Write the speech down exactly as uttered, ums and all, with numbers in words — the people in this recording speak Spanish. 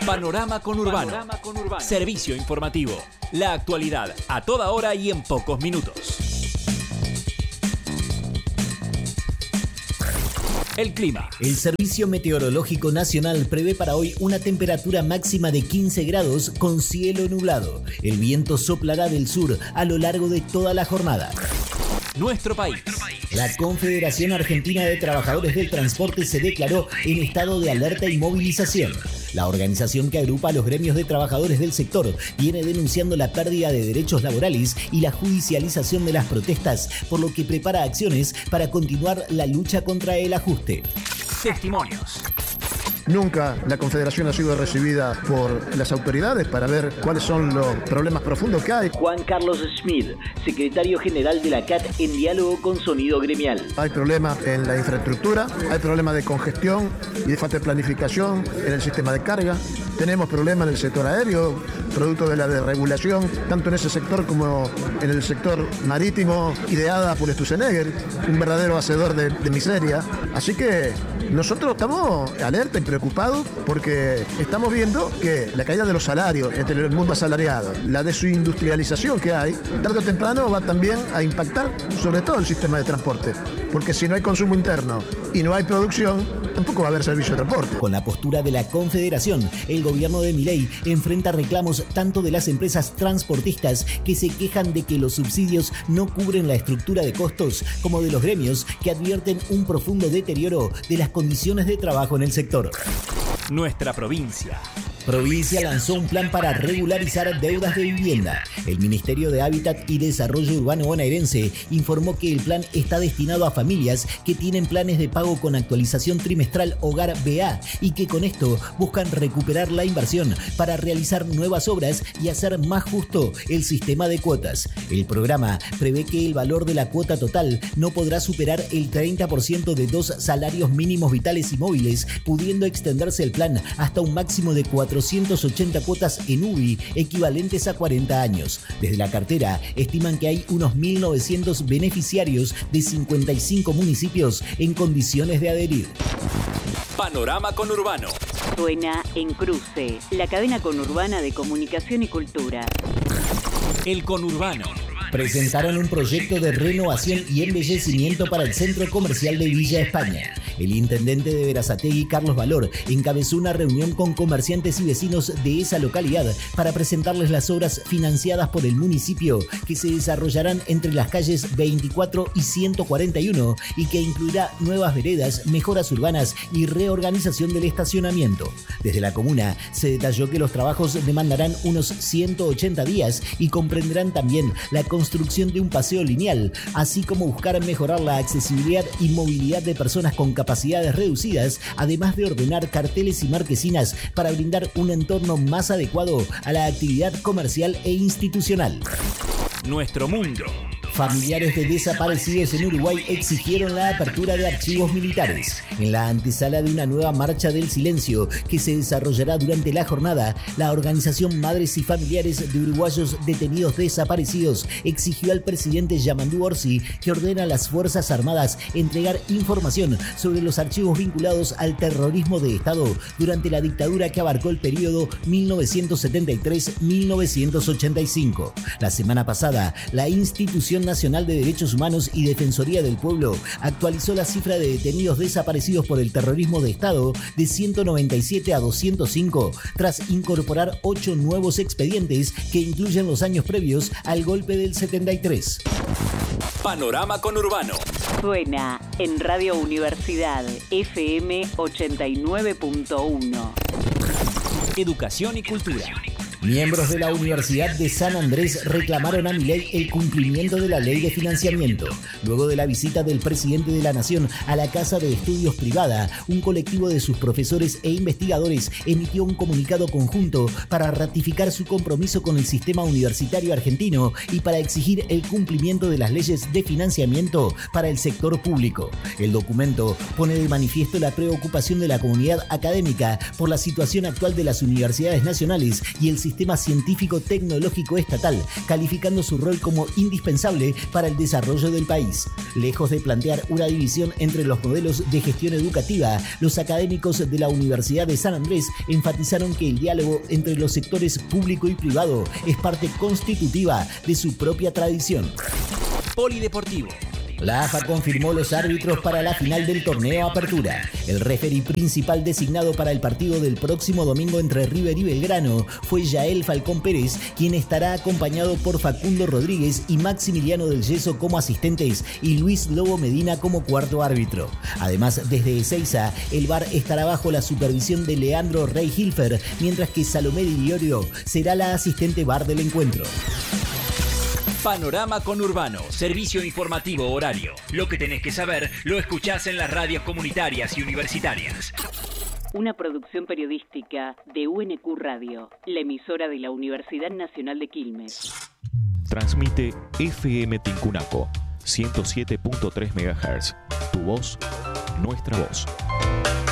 Panorama Conurbano. Panorama Conurbano. Servicio informativo. La actualidad a toda hora y en pocos minutos. El clima. El Servicio Meteorológico Nacional prevé para hoy una temperatura máxima de quince grados con cielo nublado. El viento soplará del sur a lo largo de toda la jornada. Nuestro país. La Confederación Argentina de Trabajadores del Transporte se declaró en estado de alerta y movilización. La organización que agrupa a los gremios de trabajadores del sector viene denunciando la pérdida de derechos laborales y la judicialización de las protestas, por lo que prepara acciones para continuar la lucha contra el ajuste. Testimonios. Nunca la Confederación ha sido recibida por las autoridades para ver cuáles son los problemas profundos que hay. Juan Carlos Schmid, secretario general de la C A T, en diálogo con Sonido Gremial. Hay problemas en la infraestructura, hay problemas de congestión y de falta de planificación en el sistema de carga. Tenemos problemas en el sector aéreo, producto de la desregulación, tanto en ese sector como en el sector marítimo, ideada por Sturzenegger, un verdadero hacedor de, de miseria. Así que nosotros estamos alerta y preocupados porque estamos viendo que la caída de los salarios entre el mundo asalariado, la desindustrialización que hay, tarde o temprano va también a impactar sobre todo el sistema de transporte. Porque si no hay consumo interno y no hay producción, tampoco va a haber servicio de transporte. Con la postura de la Confederación, el gobierno de Milei enfrenta reclamos tanto de las empresas transportistas que se quejan de que los subsidios no cubren la estructura de costos, como de los gremios que advierten un profundo deterioro de las condiciones de trabajo en el sector. Nuestra provincia. Provincia lanzó un plan para regularizar deudas de vivienda. El Ministerio de Hábitat y Desarrollo Urbano bonaerense informó que el plan está destinado a familias que tienen planes de pago con actualización trimestral Hogar B A y que con esto buscan recuperar la inversión para realizar nuevas obras y hacer más justo el sistema de cuotas. El programa prevé que el valor de la cuota total no podrá superar el treinta por ciento de dos salarios mínimos vitales y móviles, pudiendo extenderse el plan hasta un máximo de cuatrocientas ochenta cuotas en U B I equivalentes a cuarenta años. Desde la cartera estiman que hay unos mil novecientos beneficiarios de cincuenta y cinco municipios en condiciones de adherir. Panorama Conurbano. Suena en Cruce, la cadena conurbana de comunicación y cultura. El Conurbano. Presentaron un proyecto de renovación y embellecimiento para el centro comercial de Villa España. El intendente de Berazategui, Carlos Valor, encabezó una reunión con comerciantes y vecinos de esa localidad para presentarles las obras financiadas por el municipio que se desarrollarán entre las calles veinticuatro y ciento cuarenta y uno y que incluirá nuevas veredas, mejoras urbanas y reorganización del estacionamiento. Desde la comuna se detalló que los trabajos demandarán unos ciento ochenta días y comprenderán también la construcción de un paseo lineal, así como buscar mejorar la accesibilidad y movilidad de personas con capacidades reducidas, además de ordenar carteles y marquesinas para brindar un entorno más adecuado a la actividad comercial e institucional. Nuestro mundo. Familiares de desaparecidos en Uruguay exigieron la apertura de archivos militares. En la antesala de una nueva marcha del silencio que se desarrollará durante la jornada, la organización Madres y Familiares de Uruguayos Detenidos Desaparecidos exigió al presidente Yamandú Orsi que ordena a las Fuerzas Armadas entregar información sobre los archivos vinculados al terrorismo de Estado durante la dictadura que abarcó el periodo mil novecientos setenta y tres a mil novecientos ochenta y cinco. La semana pasada, la institución Nacional de Derechos Humanos y Defensoría del Pueblo actualizó la cifra de detenidos desaparecidos por el terrorismo de Estado de ciento noventa y siete a doscientos cinco, tras incorporar ocho nuevos expedientes que incluyen los años previos al golpe del setenta y tres. Panorama Conurbano. Suena en Radio Universidad F M ochenta y nueve punto uno. Educación y cultura. Miembros de la Universidad de San Andrés reclamaron a Milei el cumplimiento de la ley de financiamiento. Luego de la visita del presidente de la Nación a la Casa de Estudios Privada, un colectivo de sus profesores e investigadores emitió un comunicado conjunto para ratificar su compromiso con el sistema universitario argentino y para exigir el cumplimiento de las leyes de financiamiento para el sector público. El documento pone de manifiesto la preocupación de la comunidad académica por la situación actual de las universidades nacionales y el sistema sistema científico-tecnológico estatal, calificando su rol como indispensable para el desarrollo del país. Lejos de plantear una división entre los modelos de gestión educativa, los académicos de la Universidad de San Andrés enfatizaron que el diálogo entre los sectores público y privado es parte constitutiva de su propia tradición. Polideportivo. La A F A confirmó los árbitros para la final del torneo Apertura. El referí principal designado para el partido del próximo domingo entre River y Belgrano fue Yael Falcón Pérez, quien estará acompañado por Facundo Rodríguez y Maximiliano del Yeso como asistentes y Luis Lobo Medina como cuarto árbitro. Además, desde Ezeiza, el V A R estará bajo la supervisión de Leandro Rey Hilfer, mientras que Salomé Di Iorio será la asistente V A R del encuentro. Panorama Conurbano, servicio informativo horario. Lo que tenés que saber lo escuchás en las radios comunitarias y universitarias. Una producción periodística de U N Q Radio, la emisora de la Universidad Nacional de Quilmes. Transmite F M Tincunaco, ciento siete punto tres megahertz. Tu voz, nuestra voz.